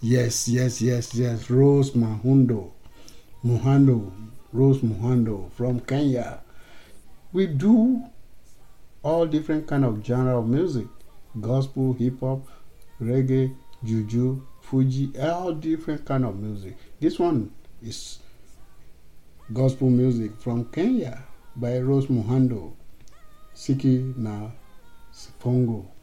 Yes, yes, yes, yes. Rose Rose Muhando from Kenya. We do all different kind of genre of music: gospel, hip hop, reggae, juju, fuji, all different kind of music. This one is gospel music from Kenya by Rose Muhando, Siki na Sifongo.